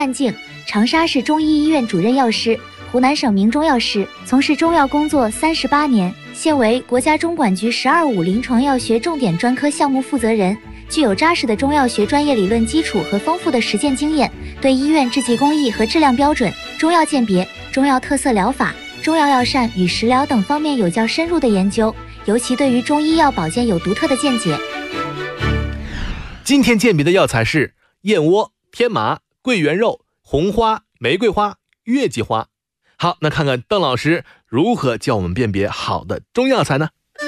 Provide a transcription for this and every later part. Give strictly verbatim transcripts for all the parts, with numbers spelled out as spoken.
范静，长沙市中医医院主任药师，湖南省名中药师，从事中药工作三十八年，现为国家中管局“十二五”临床药学重点专科项目负责人，具有扎实的中药学专业理论基础和丰富的实践经验，对医院制剂工艺和质量标准、中药鉴别、中药特色疗法、中药药膳与食疗等方面有较深入的研究，尤其对于中医药保健有独特的见解。 今天鉴别的药材是燕窝、天麻、桂圆肉、红花、玫瑰花、月季花。好，那看看邓老师如何教我们辨别好的中药材呢？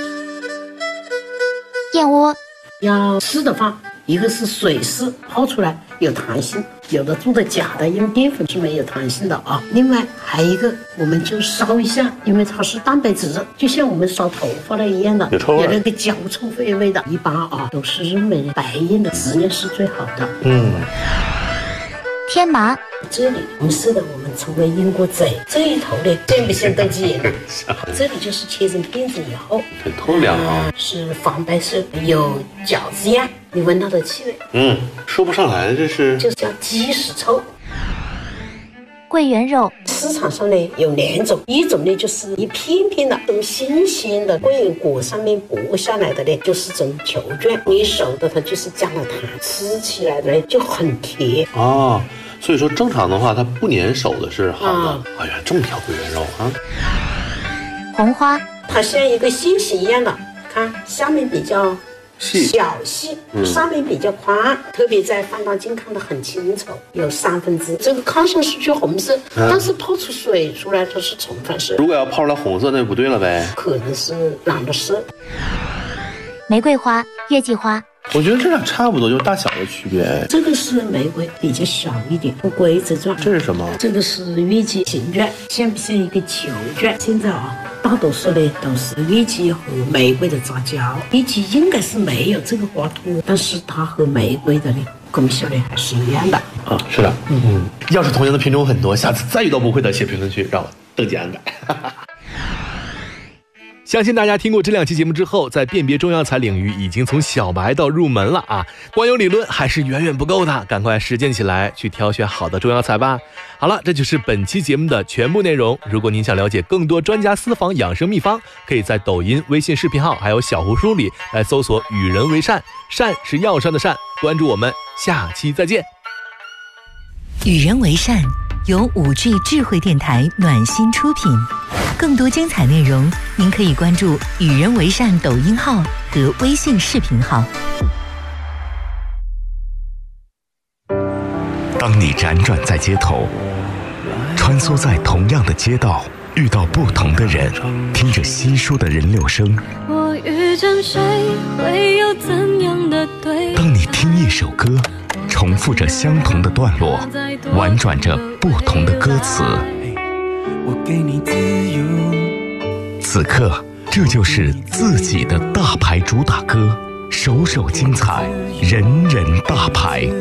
燕窝要吃的话，一个是水湿泡出来有弹性，有的做的假的用淀粉是没有弹性的啊。另外还有一个，我们就烧一下，因为它是蛋白质，就像我们烧头发的一样的， 有臭味， 有那个焦臭味味的。一般啊都是认为白燕的质量是最好的。 嗯， 天麻， 这里红色的我们称为燕果嘴，这一头呢像不像登记眼？这里就是切成片子以后， 很透亮啊， 是黄白色，有饺子样，你闻它的气味， 嗯，说不上来，这是就是叫鸡屎臭。 桂圆肉， 市场上呢有两种，一种呢就是一片片的都新鲜的桂圆果上面剥下来的呢，就是这种球状，你熟的它就是加了糖，吃起来呢就很甜哦。所以说正常的话，它不粘手的是好的。 啊、 哎呀，这么条桂圆肉啊！ 红花， 它像一个星星一样的，看下面比较小细， 嗯、 上面比较宽，特别在放大镜看得很清楚，有三分之这个看上去就红色，嗯、但是泡出水出来它是橙粉色。 如果要泡出来红色，那就不对了呗， 可能是染的色。 玫瑰花、月季花。 我觉得这俩差不多，就是大小的区别。 这个是玫瑰，比较小一点，不规则状。 这是什么？ 这个是月季形状，像不像一个球状？现在啊，大多数呢都是月季和玫瑰的杂交。月季应该是没有这个花托，但是它和玫瑰的呢功效呢还是一样的。 啊，是的，嗯嗯。要是同样的品种很多，下次再遇到不会的，写评论区让我登记安改。 相信大家听过这两期节目之后，在辨别中药材领域已经从小白到入门了啊！光有理论还是远远不够的，赶快实践起来，去挑选好的中药材吧。好了，这就是本期节目的全部内容。如果您想了解更多专家私房养生秘方，可以在抖音、微信视频号还有小红书里来搜索“与人为善”，善是药膳的善。关注我们，下期再见。 与人为善由五 G 智慧电台暖心出品。更多精彩内容，您可以关注“与人为善”抖音号和微信视频号。 当你辗转在街头，穿梭在同样的街道，遇到不同的人，听着稀疏的人流声， 我遇见谁会有怎样的对？ 当你听一首歌，重复着相同的段落，婉转着不同的歌词， 我给你自由。 此刻，这就是自己的大牌主打歌，首首精彩，人人大牌。